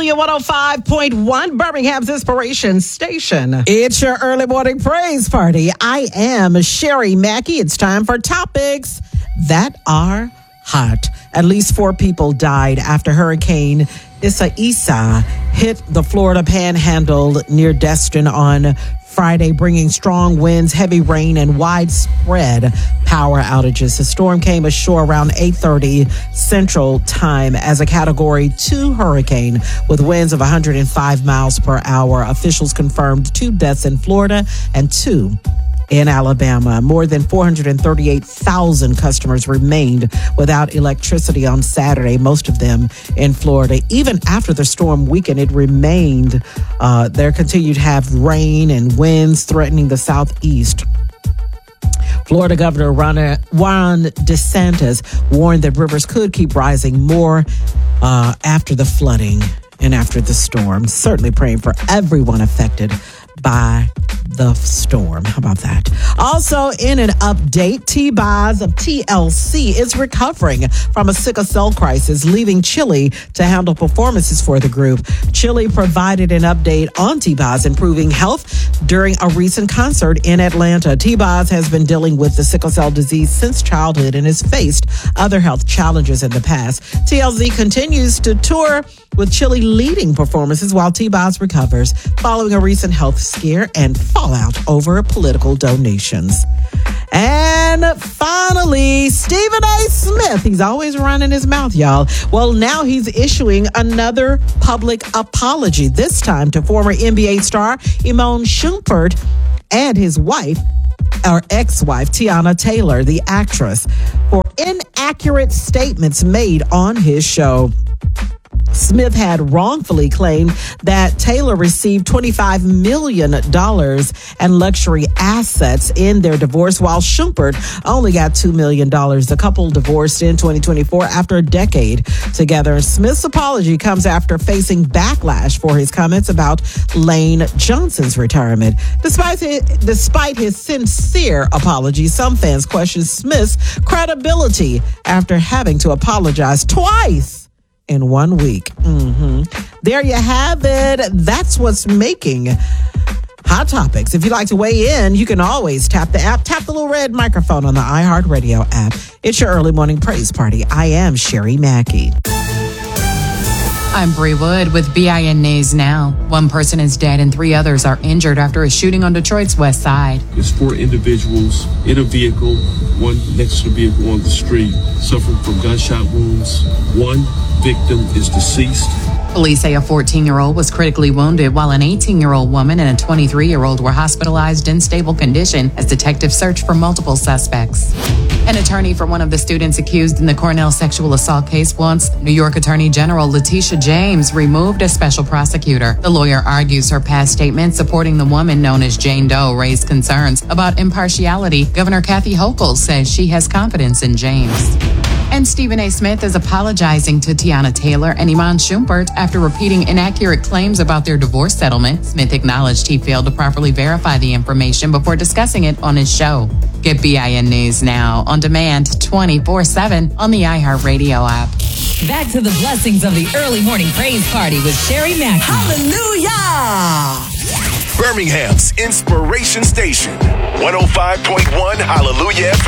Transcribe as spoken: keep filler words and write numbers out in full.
Hallelujah one oh five point one, Birmingham's Inspiration Station. It's your early morning praise party. I am Sherry Mackey. It's time for topics that are hot. At least four people died after Hurricane Isaias hit the Florida Panhandle near Destin on Friday, bringing strong winds, heavy rain, and widespread power outages. The storm came ashore around eight thirty Central Time as a Category two hurricane with winds of one hundred five miles per hour. Officials confirmed two deaths in Florida and two in Alabama. More than four hundred thirty-eight thousand customers remained without electricity on Saturday, most of them in Florida. Even after the storm weakened, it remained, uh, there continued to have rain and winds threatening the southeast. Florida Governor Ron, Ron DeSantis warned that rivers could keep rising more uh, after the flooding and after the storm. Certainly praying for everyone affected by the storm. How about that? Also, in an update, T-Boz of T L C is recovering from a sickle cell crisis, leaving Chili to handle performances for the group. Chili provided an update on T-Boz improving health during a recent concert in Atlanta. T-Boz has been dealing with the sickle cell disease since childhood and has faced other health challenges in the past. T L C continues to tour with Chili leading performances while T-Boz recovers following a recent health scare and fallout over political donations. And finally, Stephen A. Smith. He's always running his mouth, y'all. Well, now he's issuing another public apology, this time to former N B A star Iman Shumpert and his wife, our ex-wife, Teyana Taylor, the actress, for inaccurate statements made on his show. Smith had wrongfully claimed that Taylor received twenty-five million dollars and luxury assets in their divorce, while Shumpert only got two million dollars. The couple divorced in twenty twenty-four after a decade together. Smith's apology comes after facing backlash for his comments about Lane Johnson's retirement. Despite his, despite his sincere apology, some fans question Smith's credibility after having to apologize twice in one week. Mm-hmm. There you have it. That's what's making hot topics. If you'd like to weigh in, you can always tap the app, tap the little red microphone on the iHeartRadio app. It's your early morning praise party. I am Sherry Mackey. I'm Bree Wood with B I N News Now. One person is dead and three others are injured after a shooting on Detroit's west side. There's four individuals in a vehicle, one next to the vehicle on the street, suffering from gunshot wounds. One victim is deceased. Police say a fourteen-year-old was critically wounded, while an eighteen-year-old woman and a twenty-three-year-old were hospitalized in stable condition as detectives search for multiple suspects. An attorney for one of the students accused in the Cornell sexual assault case wants New York Attorney General Letitia James removed as special prosecutor. The lawyer argues her past statements supporting the woman known as Jane Doe raised concerns about impartiality. Governor Kathy Hochul says she has confidence in James. And Stephen A. Smith is apologizing to Teyana Taylor and Iman Shumpert after repeating inaccurate claims about their divorce settlement. Smith acknowledged he failed to properly verify the information before discussing it on his show. Get B I N News Now on demand twenty-four seven on the iHeartRadio app. Back to the blessings of the early morning praise party with Sherry Mackey. Hallelujah! Birmingham's Inspiration Station, one oh five point one Hallelujah F M.